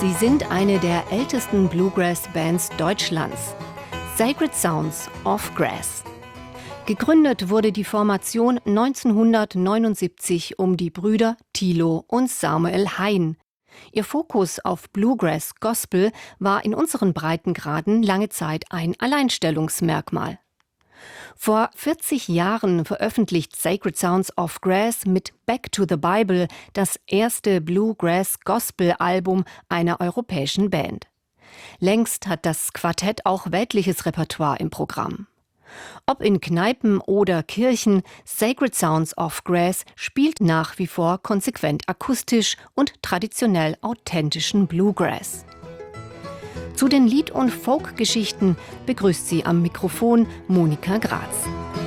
Sie sind eine der ältesten Bluegrass-Bands Deutschlands. Sacred Sounds of Grass. Gegründet wurde die Formation 1979 um die Brüder Thilo und Samuel Hein. Ihr Fokus auf Bluegrass Gospel war in unseren Breitengraden lange Zeit ein Alleinstellungsmerkmal. Vor 40 Jahren veröffentlicht Sacred Sounds of Grass mit Back to the Bible das erste Bluegrass-Gospel-Album einer europäischen Band. Längst hat das Quartett auch weltliches Repertoire im Programm. Ob in Kneipen oder Kirchen, Sacred Sounds of Grass spielt nach wie vor konsequent akustisch und traditionell authentischen Bluegrass. Zu den Lied- und Folk-Geschichten begrüßt sie am Mikrofon Monika Graz.